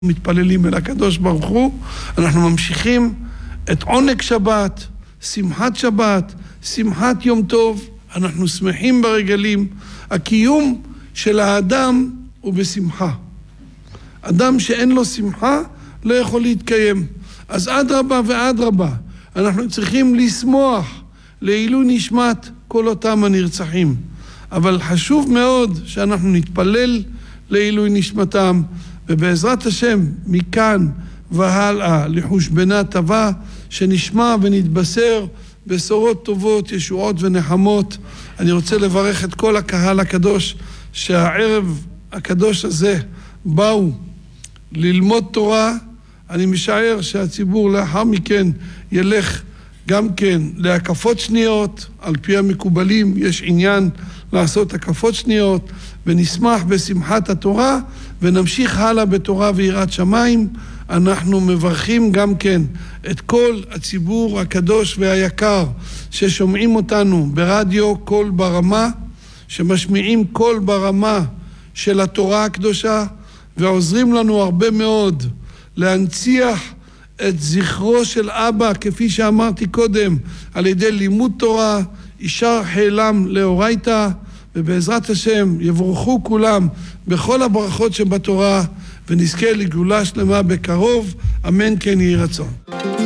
מתפללים אל הקדוש ברוך הוא, אנחנו ממשיכים את עונג שבת, שמחת שבת, שמחת יום טוב, אנחנו שמחים ברגלים. הקיום של האדם הוא בשמחה. אדם שאין לו שמחה לא יכול להתקיים. אז אדרבה ואדרבה, אנחנו צריכים לשמוח לעילוי נשמת כל אותם הנרצחים. אבל חשוב מאוד שאנחנו נתפלל לעילוי נשמתם, ובעזרת השם מכאן והלאה לחושבנה טובה, שנשמע ונתבשר בשורות טובות, ישועות ונחמות. אני רוצה לברך את כל הקהל הקדוש שהערב הקדוש הזה באו ללמוד תורה. אני משער שהציבור לאחר מכן ילך גם כן להקפות שניות, על פי המקובלים יש עניין לעשות הקפות שניות, ונשמח בשמחת התורה ונמשיך הלאה בתורה ויראת שמיים. אנחנו מברכים גם כן את כל הציבור הקדוש והיקר ששומעים אותנו ברדיו קול ברמה, שמשמיעים קול ברמה של התורה הקדושה, ועוזרים לנו הרבה מאוד להנציח את זכרו של אבא, כפי שאמרתי קודם, על ידי לימוד תורה, יישר חילם לאורייתא, ובעזרת השם יבורכו כולם בכל הברכות שבתורה, ונזכה לגאולה שלמה בקרוב, אמן כן יהי רצון.